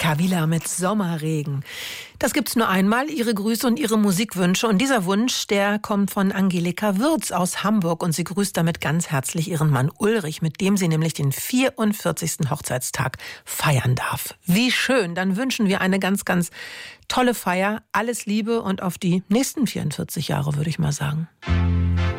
Kavila mit Sommerregen. Das gibt's nur einmal, Ihre Grüße und Ihre Musikwünsche. Und dieser Wunsch, der kommt von Angelika Würz aus Hamburg. Und sie grüßt damit ganz herzlich ihren Mann Ulrich, mit dem sie nämlich den 44. Hochzeitstag feiern darf. Wie schön, dann wünschen wir eine ganz, ganz tolle Feier. Alles Liebe und auf die nächsten 44 Jahre, würde ich mal sagen.